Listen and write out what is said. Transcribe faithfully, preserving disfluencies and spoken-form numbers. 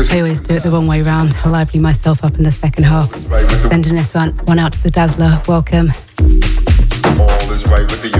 I always do it the wrong way round. I'll lively myself up in the second half. Sending this one, one out to the Dazzler. Welcome. All is right with the